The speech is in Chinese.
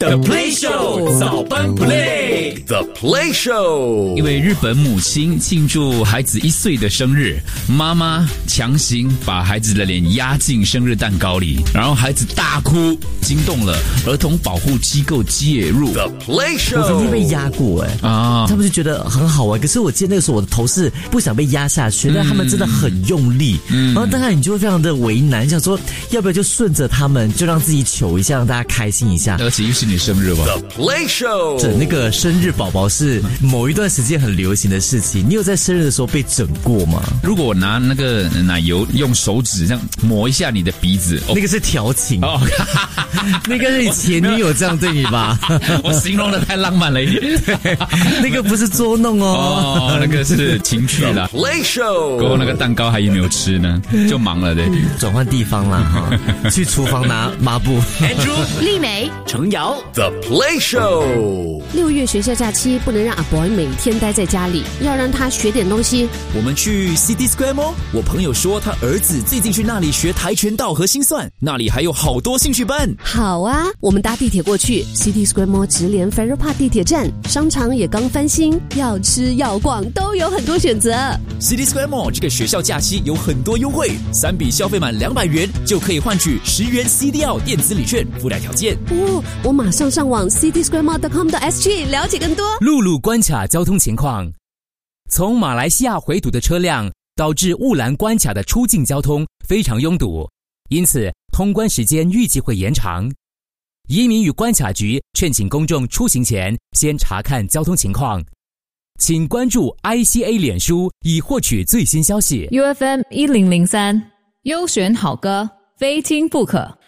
The Play Show 早班 Play The Play Show。 因为日本母亲庆祝孩子1岁的生日，妈强行把孩子的脸压进生日蛋糕里，然后孩子大哭，惊动了儿童保护机构介入。 The Play 我曾经 Show。 被压过他们就觉得很好玩，可是我记得那个时候我的头是不想被压下去，但他们真的很用力，然后当然你就会非常的为难，想说要不要就顺着他们，就让自己糗一下，让大家开心一下。 而且又是你生日吧？ The Play Show。 整那个生日宝宝是某一段时间很流行的事情，你有在生日的时候被整过吗？ 如果我拿那个奶油用手指这样抹一下你的鼻子， 那个是调情哦， 那个是你前女友这样对你吧？ 我形容的太浪漫了一点。 那个不是捉弄哦，那个是情趣啦。 Play Show。 过后那个蛋糕还有没有吃呢？就忙了的。 转换地方啦哈，去厨房拿抹布。 Andrew 丽美程瑶 The Play Show。 ，6月学校假期不能让阿 boy 每天待在家里，要让他学点东西。 我们去 City Square Mall， 我朋友说他儿子最近去那里学跆拳道和心算，那里还有好多兴趣班。 好啊，我们搭地铁过去 ，City Square Mall 直连 Farrer Park 地铁站，商场也刚翻新，要吃要逛都有很多选择。 City Square Mall 这个学校假期有很多优惠，3笔消费满200元就可以换取10元 CDL 电子礼券，附带条件。 哦，我马上上网 citysquaremall.com.sg 了解更多。 陆路关卡交通情况：从马来西亚回堵的车辆导致雾兰关卡的出境交通非常拥堵，因此通关时间预计会延长。移民与关卡局劝请公众出行前先查看交通情况，请关注 ICA 脸书以获取最新消息。 UFM 1003，优选好歌，非听不可。